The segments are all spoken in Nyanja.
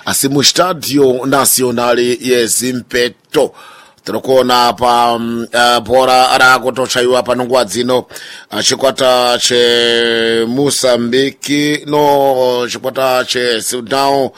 asimu Stadio Nacionali Yezimpeto. Tinokuona pa bhora arakutochaiwa panonguva dzino chikwata che Mozambique no chikwata che Sudan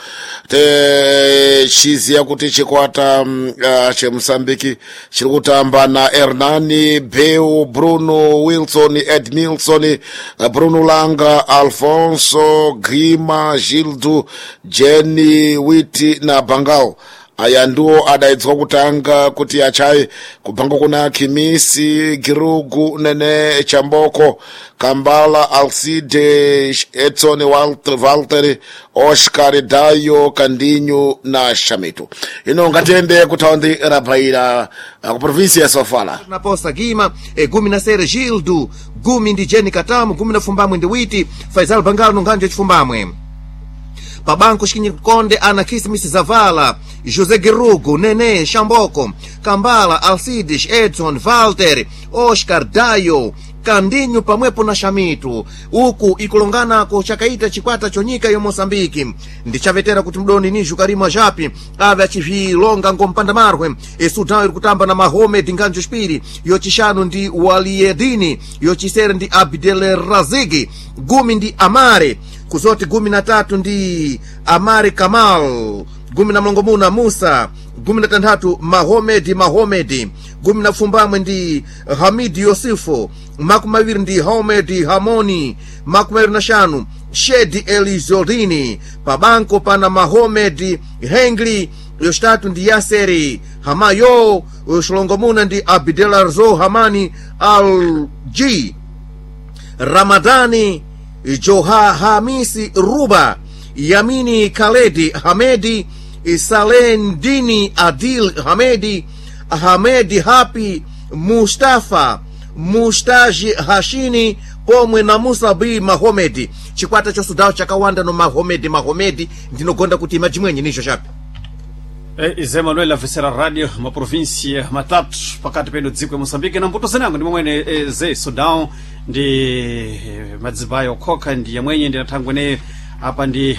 chiziya kuti chikwata che Mozambique chiri kutamba na Hernani, Beu, Bruno Wilson, Edmilson, Bruno Langa, Alfonso, Grima, Gildo, Jenny, Witi na Bangal. Aya ndiwo adaidzwa kutanga kuti achaye kubanga kuna Kimisi, Girugu, Nene, Chamboko, Kambala, Alcide, Edson, Walter, Oscar, Dayo, Kandinho na Shamito. Ino ngatende kutaundi rapaira ku provinsi ya Sofala. Na posta Gima, gumi na Sere Gildo, gumi ndi Jenny Katamu, gumi na Fumbamwe ndi Witi, Faisal Bangal nunganje chifumbamwe. Pabanco Chiquinho Conde, Ana Kismis Zavala, José Girugu, Nene, Chamboko, Kambala, Alcides, Edson, Walter, Oscar, Dayo, Kandinho pamwepo na Shamito. Uku ikulongana ko chakaita chikwata chonyika yo Mozambique. Ndichavetera kuti mdoni ni Jukarima Japi ave achivilonga ngompanda marwe. Sudan iri kutamba na Mahomed Nganjo Spiri, yo chishanu ndi Waliedini, yo chisere ndi Abdelrazigi, gumi ndi Amare, kuzoti gumi na tatu ndi Amari Kamal, gumi na mlongomuna Musa, gumi na tandatu Mahomedi, gumi na fumbamwe ndi Hamidi Yosifu, makumaviri ndi Hamed Hamoni, makumaviri na shanu Shedi Elizodini, pabanko pana Mahomed Hengli, yostatu ndi Yaseri Hamayo, yoshulongomuna ndi Abdelarzo Hamani Al-G, Ramadani Joha Hamisi Ruba, Yamini Khaledi Hamedi, Salendini Adil Hamedi, Hamedi Hapi Mustafa, Mustaji Hashini, pomwe na Musa B Mahomedi. Chikwata cho Sudan chakawanda no Mahomedi ndinogonda kuti majimwenye nisho chapi. Zé Manuel Avessera Radio, uma província matatu pakati pendo dziko ya Moçambique na mbuto zenango ndi momwene Zé Sudan ndi madzibayo koka ndi yamwenye ndi natangwene apa ndi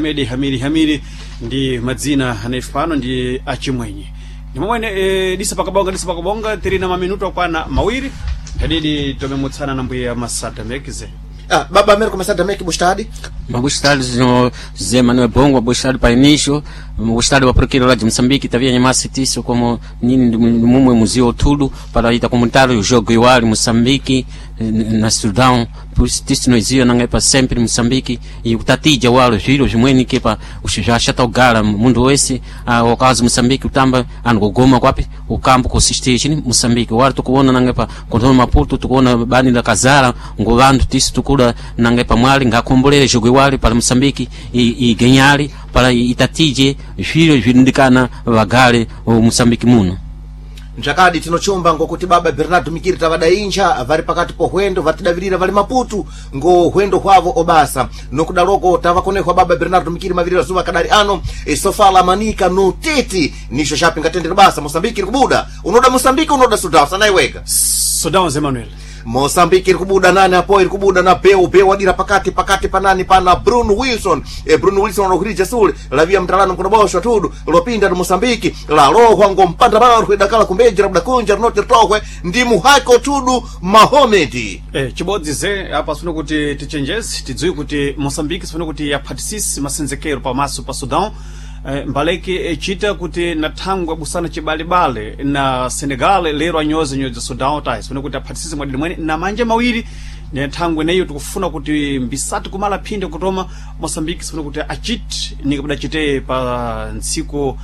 Hamidi ndi madzina anefano ndi achimwenye ndi momwene disa pakabonga tiri na maminuto kwana mawiri hadidi tomemutsana na mbuya Masada Mekize. Baba America Masada Meki Bustadi? Bustadi no Zé Manuel Bongo, Bustadi para início, Bustadi wa Procura de Moçambique, tavia nyamasi tiso como nini mumwe museu tudo para ita comunitário jogo igual Moçambique na Sudão, por isso tisto nós ia não é para sempre Moçambique e o tatija walo filho jumweni que para o já chatogala mundo esse o caso Moçambique o tamba ando goma kwapi o campo consiste em Moçambique o arto kuona não é para quando Maputo tu kuona bani da Kazara ngolando tisto kula não é para mwali ngakombolele jogo igual para Moçambique e ganhar para itatije filho vindikana vagale o Moçambique muno. Njakadi tinochomba ngokuti baba Bernardo Mikiri tavadainja vari pakati po hwendo vatidavirira vali Maputo ngo hwendo hwavo obasa nokudaloko tavakonekwa baba Bernardo Mikiri mavirira zuva kadari ano Sofala Manika no teti nisho shopping katendera basa Moçambique kubuda unoda Moçambique unoda Sudan sanaiweka Sudan Zé Manuel Moçambique kubuda nani apo kubuda na Beu adira pakati panani pana Bruno Wilson no Rio Sul la via mtalano kunobosho tudo lopinda no Moçambique la roho ngompanda baro kwedakala kumbeje labda kunja note tohwe ndi muhako tudo Mahomedi chibodzi ze apa sino kuti tichenjezi tidziwe kuti Moçambique sino kuti yaphatisisi masenzekero pamaso pa Sudan mbaleki chita kuti nathangwa busana chibalibale na Senegal lero anyoze Sudan tais sino kuti aphatisisi mwadili mwene na manje mawiri ne thangwe neyo tikufuna kuti mbisati kumala phinde kutoma Moçambique sino kuti achit nikabda chite pa ntsiko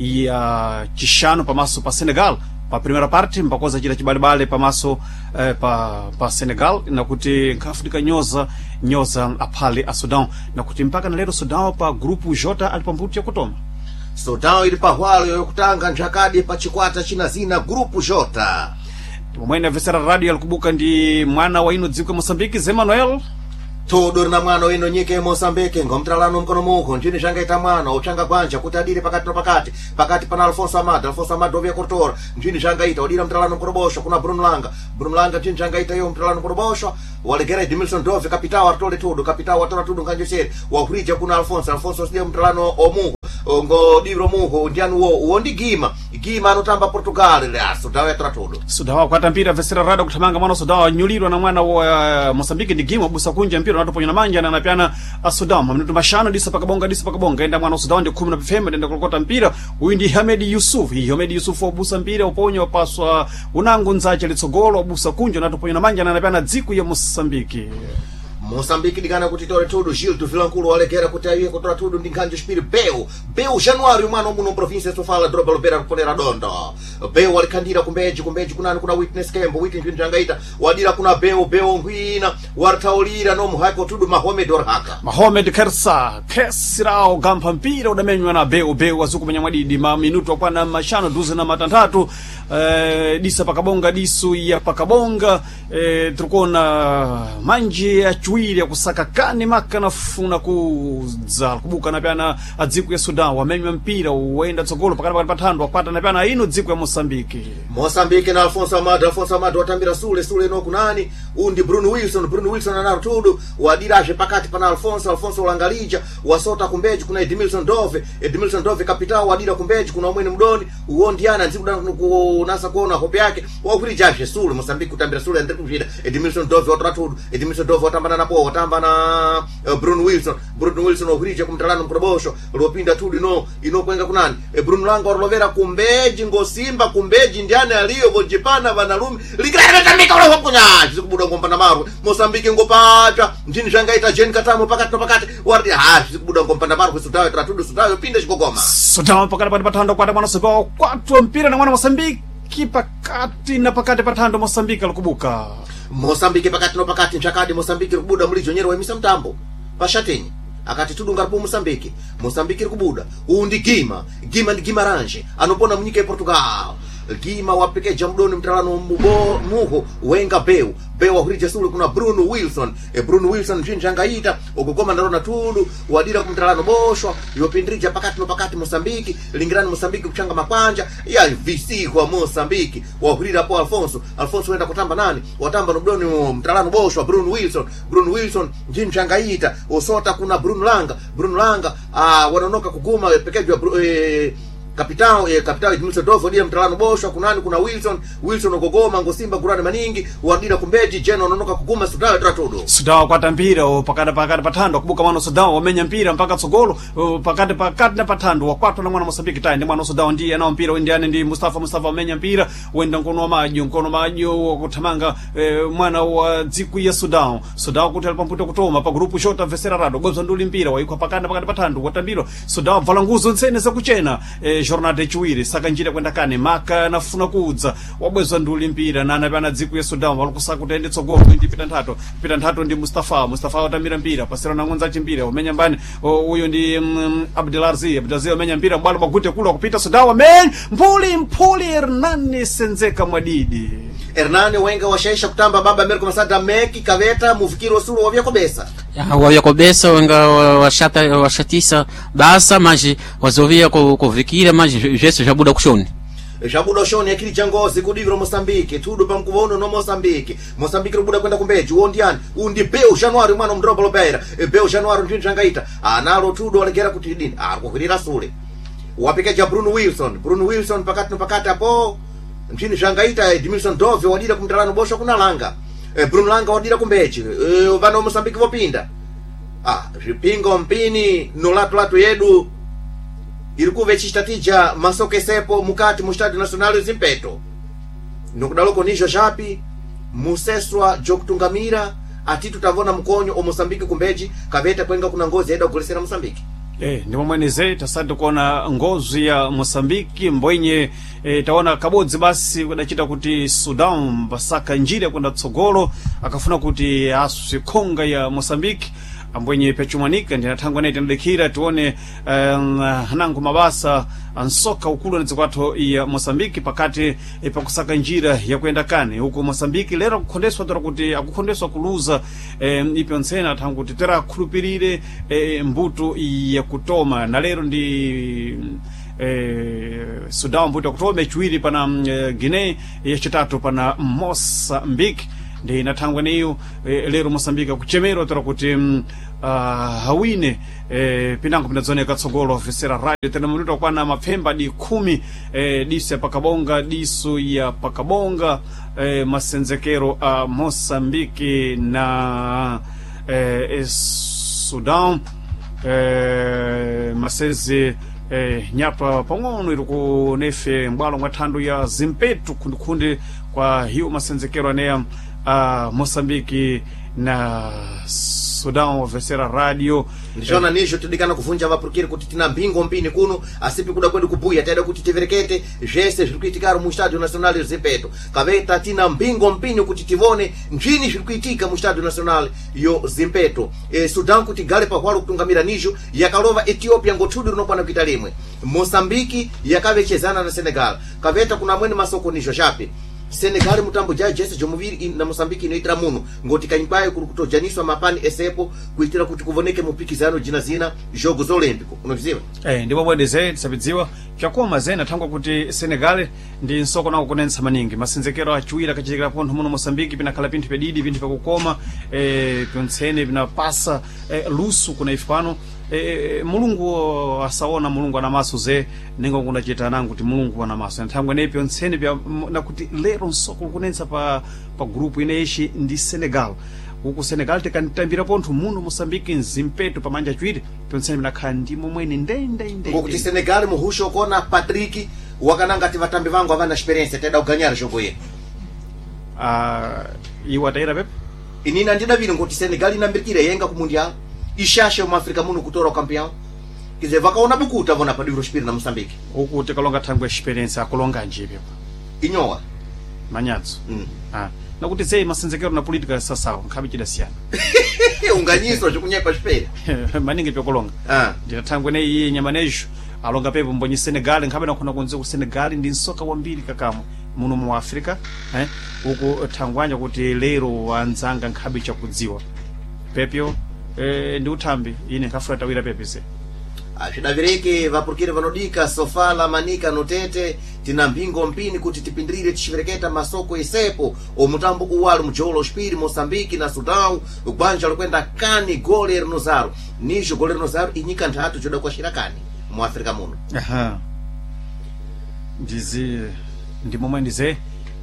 ya chishano pamaso pa Senegal pa primeira parte mpakoza chita chibalibale pamaso pa Senegal na kuti nkafudika nyoza aphale a Sudan na kuti mpaka na lero Sudan pa grupo J alipambuti ya kutoma Sudan ili pa hwalo yokutanga njakadi pa chikwata chinazina grupo J. Mwene Avessera Radio alikubuka ndi mwana wa ino dziko Moçambique Zé Manuel Todo na mwana wino nyike Moçambique ngomtralano mkono muko njini jangaita mwana uchanga kwanja kutadiri pakati pana Alfonso Amado ovia Cortor njini jangaita odira mtralano mkorobosho kuna Bruno Langa njini jangaita yo mtralano mkorobosho walegera Edmilson Dove kapitao artole tudo kapitao atora tudo nganjeseri wa Urija kuna Alfonso ndio mtralano omu ngo divro muho ndiani uwo ndi gima anotamba Portugal Sudawa yatratudo Sudawa kwata mpira vesera rada kutamanga mwana Sudawa nyulirwa na mwana wa Mosambiki ndi gima busa kunja mpira unatoponya na manja na anapiana Sudawa minuto mashano disa pakabonga enda mwana Sudawa ndi 10 na pifembe ndenda kulokota mpira uyu ndi Hamed Yusuf obusa mpira uponya opaswa unango nzache litsogolo obusa kunja unatoponya na manja na anapiana dziku ya Mosambiki dikana kuti tore tudo Gildo Vilanculo alegera kuti aiye kutora tudo ndi nkhanjo spiri Peu Januário mwana muno província sofala droba lopera kuponera dondo Peu alikhandira kumbeji kunani kuna Witness Kembo njangaita wadira kuna Peu ngwina wartaulira no muhako tudo Mahomed Kersa kesirao gampa mpira udamenywa na Peu azukumenya mwadidi ma minuto akwana mashano 12 na matantatu disa pakabonga disu ya pakabonga tukona manje ya chuiri ya kusaka kani maka na funa kuza kubuka na piana adziku ya Sudan wamenywa mpira uenda tsogolo pakati patando wakwata na piana ino dziku ya Mosambiki na Alfonso Amado watambira sule no kunani undi Bruno Wilson anaro tudo wadiraje pakati pana Alfonso ulangalija wasota kumbeji kuna Edmilson Dove kapitao wadira kumbeji kuna umwene mdoni uondiana nziku nasa kuona hope yake wakwirijaje sule Mosambiki kutambira sule ndikuvida Edmilson Dove watratudo Edmilson Dove watambana na watamba na Bruno Wilson wakwirija kumtalano mprobosho lopinda tudo inokwenga kunani Bruno Langa warovera kumbeji ngosimba kumbeji ndiane aliyo vojipana vanalume likirana tambika ulo kunya zikubuda ngompana maru Mosambiki ngopata ndini zvangaita Jeni Katamo pakati wardi zikubuda ngompana maru Sudawa tratudo Sudawa pinda chikogoma Sudawa pakati patando kwata mwana Sudawa kwatwa mpira na mwana Mosambiki pakati patando Mosambiki alikubuka Mosambiki pakati nchakadi Mosambiki kubuda mulijo nyero wa misa mtambo pashateni akati tudu ngarpo Mosambiki kubuda undi Gima ndi Guimarães anopona mnyika ya Portugal Gima wapeke jamdoni mtalano muho wenga Peu wahurija sulu kuna Bruno Wilson njinjangaita okugoma ndarona tudu wadira kumtalano boshwa yopindrija pakati Mosambiki lingirani Mosambiki kuchanga makwanja ya VC kwa Mosambiki wahurira po Alfonso wenda kutamba nani watamba nobdoni mtalano boshwa Bruno Wilson njinjangaita osota kuna Bruno Langa wanonoka kuguma pekejwa kapitao Edmilson Dove wadira mtalano boshwa kunani kuna Wilson ogogoma ngosimba kurani maningi wadira kumbeji jeno ononoka kuguma Sudawa tratudo Sudawa kwata mpira pakati patando kubuka mwana Sudawa wamenya mpira mpaka tsogolo pakati na patando wakwatwa na mwana Mosambiki ndi mwana Sudawa ndiye anao mpira wendiane ndi Mustafa wamenya mpira wenda nkono majo kutamanga mwana wa dziku ya Sudawa kuti alipamputa kutoma pa grupu shota vesera rado gobza nduli mpira waikwa pakati patando watambiro Sudawa valanguzo nsene zakuchena jornada echiwiri saka njira kwenda kane maka nafuna kudza wabwezwa nduli mpira na anapana dziku ya Sudan walikusaka kutende tsogolo ndi pita nthato ndi Mustafa watambira mpira pasira na ngonza chimpira wamenya mbani uyo ndi Abdelaziz wamenya mpira bwalo bagute kula kupita Sudan wamenya mpuli Hernani senzeka mwadidi Hernani wenga washaisha kutamba baba Amerika Masada Meki Kaveta mufikiro suru wavyakobesa wenga washatisa basa maji wazovia kuvikira maji jesu jabuda kushoni akili changozi kudiviro Mosambiki tudu pa mkuvono no Mosambiki rubuda kwenda kumbeji uondiani undi Peu Januário mwana mdrobo lobeira Peu Januário njinjangaita analo tudu walegera kuti dini kukwirira sule wapikeja Bruno Wilson pakati apo mchini jangaita Edmilson Dove wadira kumtalano bosho kuna Langa Bruno Langa wadira kumbeji vano Mosambiki vopinda ripingo mpini no latu yedu irikuve chistatija masoke sepo mukati mustadi nacional zimpeto nokudaloko nijo japi museswa jokutungamira ati tutavona mkonyo o Mosambiki kumbeji Kaveta kwenga kuna ngozi yaida kukulesera Mosambiki ndi momwenize tasadi kuona ngozi ya Mosambiki mbwenye taona kabodzi basi kudachita kuti Sudan basaka njira kwenda tsogolo akafuna kuti aswi konga ya Mosambiki ambwenye pechumanika ndi nathangwa nete ndikira tuone hanangu mabasa ansoka ukulu nzikwato ya Mosambiki pakati pakusaka njira ya kwenda kane huko Mosambiki lero kukhondeswa tora kuti akukhondeswa kuluza ipyonsena thangu kuti tera khulupirire mbuto ya kutoma na lero ndi Sudan mbuto ya kutoma chiwiri pana Guinea ya chitatu pana Mozambique ndi nathangwa niyo lero Mosambiki kuchemera tora kuti hawine pinango pinadzoneka tsogolo ofisera radio tena minuto kwana mapfemba di 10 diso ya pakabonga diso ya pakabonga masenzekero a Mosambiki na Sudan masezi nyapa pang'ono iri ku nefe mbwalo mwa thando ya zimpetu kundikunde kwa hiyo masenzekero aneya Mosambiki na Sudan ofisera radio ndishona nisho tidikana kuvunja vapurukire kuti tina mpingo mpini kuno asipi kuda kwedu kubuya taida kuti tiverekete zvese zviri kuitikaro mu Stadio Nacional Zimpeto kaveta tina mpingo mpini kuti tivone njini zviri kuitika mu Stadio Nacional yo Zimpeto Sudan kuti gale pahwalo kutungamira nisho yakalova Ethiopia ngothudu rinokwana kuita limwe Mosambiki yakavechezana na Senegal kaveta kuna mwene masoko nisho shapi Senegal mutambo ja jese jomuviri na Mosambiki inoitira muno ngoti kanyimbayo kuri kutojaniswa mapani esepo kuitira kuti kuvoneke mupikizano jina zina Jogos Olímpicos unoviziva ndipo bwedeze tisabidziwa chakoma zena thangwa kuti Senegal ndi nsoko nako kunensa maningi masenzekero achuira kachitikira pontho muno Mosambiki pinakhala pinthu pedidi pinthu pakukoma pyontsene pinapasa lusu kuna ifano mulungu asaona mulungu ana maso ze ningo kunachita nangu kuti mulungu ana maso nthangwe nepyo ntsene na kuti lero nsoko kunensa pa grupu ineshi ndi Senegal uku Senegal tikantambira pontho muno Mosambiki Nzimpeto pamanja chwiri pyontsene binakhala ndimo mwene ndende ngokuti Senegal muhusho kona Patrick wakananga ati vatambi vangu avana experience teda uganyara jogo ye iwa taira pepe inina ndidaviri ngoti Senegal inambirikira yenga ku mundial ishashe mu Afrika muno kutora campeão kize vakaona bukuta vona pa divro spiri na Mosambiki uku tikalonga thangwe experience akulonga njipe inyowa manyadzo na kuti zei masenzekero na politika sasawo nkhabi chidasiyana unganyiso chikunyepa spiri maningi pyokulonga ndinathangwe ne iye nyamanejo alonga pepo mbonyi Senegal nkhabe nakhona kunze ku Senegal ndi nsoka wambiri kakamwe muno mu Afrika uku thangwanya kuti lero anzanga nkhabi chakudziwa pepyo ndi uthambi ine nkafuna tawira pepese achidavireke vapurukire vanodika Sofala Manika Notete tina mpingo mpini kuti tipindirire tichivereketa masoko isepo omutambo uwali mujolo spiri Mosambiki na Sudan ubanja likwenda kani gole rinozaro nijo gole rinozaro inyika nthatu choda kwa shirakani mu Afrika muno ndizi ndi momwe ndize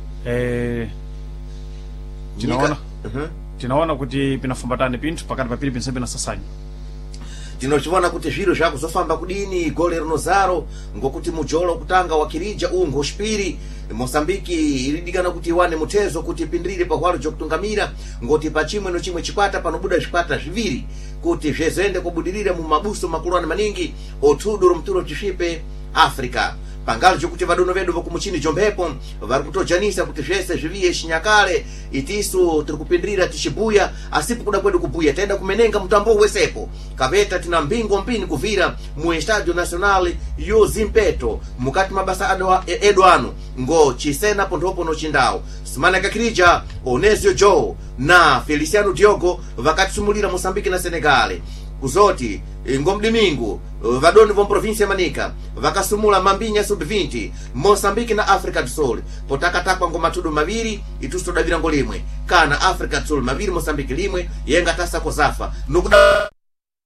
tinaona kuti pinafumbatane pinthu pakati papiri pinsembe na sasanyi tinochiona kuti zviro zvakuzofamba kudini gole rinozaro ngokuti mujolo kutanga wakirija ungo spiri Mosambiki iridikana kuti iwane mutezo kuti ipindirire pahwalo jokutungamira ngoti pachimwe no chimwe chikwata panobuda zvikwata zviviri kuti zvezende kubudirira mu mabuso makulwana maningi otuduro mturo chishipe Africa pangalo chokuti vadono vedu vakumuchini jombepo vari kutojanisa kuti zvese zviviye chinyakale itiso tiri kupindirira tichibuya asipo kuda kwedu kubuya taenda kumenenga mutambo wesepo kaveta tina mpingo mpini kuvira mu Stadio Nacional yo Zimpeto mukati mabasa edu ano ngo chisena ponthopo no chindawo simana kakirija Onesio Joe na Feliciano Diogo vakatisumulira Mosambiki na Senegal kuzoti ngomdimingu vadoni vom provincia Manika vakasumula mambinya sub-20 Mosambiki na Africa do Sul potakatakwa ngomatudu maviri ituso davira ngolimwe kana Africa do Sul maviri Mosambiki limwe yenga tasa kozafa nukuda